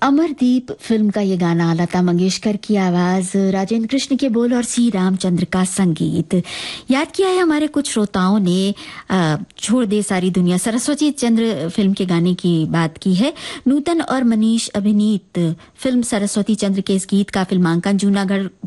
Amardeep film का ये गाना लता मंगेशकर की आवाज, राजेंद्र कृष्ण के बोल और सी रामचंद्र का संगीत। याद किया है हमारे कुछ श्रोताओं ने छोड़ दे सारी दुनिया, सरस्वती चंद्र फिल्म के गाने की बात की है। नूतन और मनीष अभिनीत फिल्म सरस्वती चंद्र के इस गीत का फिल्मांकन जूनागढ़